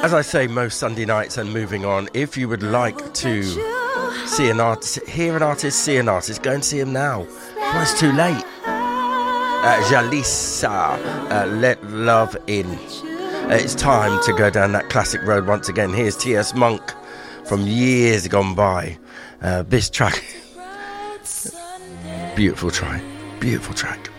As I say most Sunday nights and moving on, if you would like to see an artist, hear an artist, see an artist, go and see him now. Well, it's too late. Jalisa, Let Love In. It's time to go down that classic road once again. Here's T.S. Monk from years gone by. This track, beautiful track.